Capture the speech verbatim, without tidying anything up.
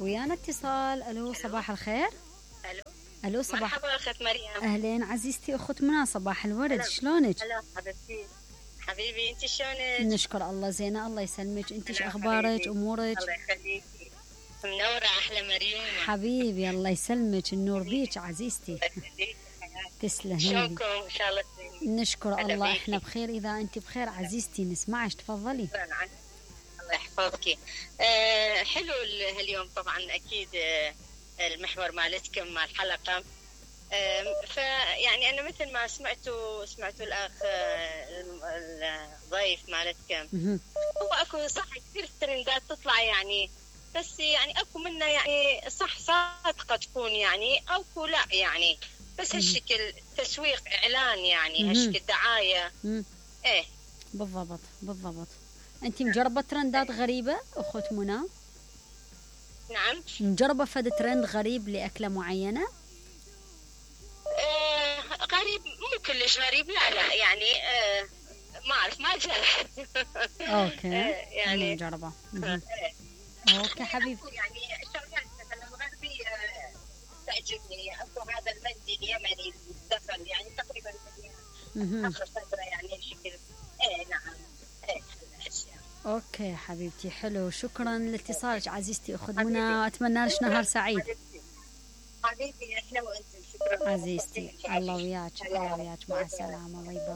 ويانا اتصال. الو صباح الخير. الو الو صباح. مرحبا اخت مريم. اهلين عزيزتي اخت منى، صباح الورد، شلونك؟ هلا حبيبتي. حبيبي انت شلونك؟ نشكر الله زينه، الله يسلمك. انت ايش هلا اخبارك حبيبي. امورك؟ الله يخليكي، منورة احلى مريم. حبيبي الله يسلمك، النور بيك عزيزتي. الله يخليكي حياتي. تسلمي. شلونكم ان شاء الله تسلمي. نشكر هلا الله بيكي. احنا بخير، اذا انت بخير عزيزتي نسمعك، تفضلي. شكراً عنك. الله يحفظك. آه حلو ال- اليوم طبعا اكيد آه المحور مالتكم مع الحلقة. آه فيعني انا مثل ما سمعتوا سمعتوا الاخ آه الم- الضيف مالتكم، مهم. هو اكو صح كثير ترندات تطلع يعني، بس يعني اكو منها يعني صح صادقة تكون يعني، اكو لا يعني بس هالشكل تسويق اعلان يعني مهم. هالشكل دعاية. مم. ايه بالضبط بالضبط. انت مجربه ترندات غريبه اخت منى؟ نعم. مجربه فد ترند غريب لاكله معينه؟ آه غريب مو كلش غريب، لا لا يعني آه ما اعرف ما جربت. اوكي. آه، يعني مجربه. مهم. آه. اوكي حبيبي. أكو يعني شغلات مثلا غربي آه، تعجبني. اكو هذا المندي اليمني الدفن يعني تقريبا مهم. اخر فتره يعني شكل. ايه نعم. ايه الاشياء. اوكي حبيبتي، حلو، شكرا لاتصالك عزيزتي اخت حبيبي. منى، اتمنى لك نهار سعيد. حبيبتي حبيبي احنا وانتم شكرا عزيزتي الله وياك، الله وياك، مع السلامه، باي باي.